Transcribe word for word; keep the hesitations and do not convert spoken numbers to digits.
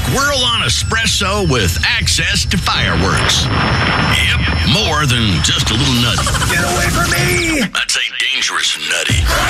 Whirl on espresso with access to fireworks. Yep, more than just a little nutty. Get away from me! I'd say dangerous nutty.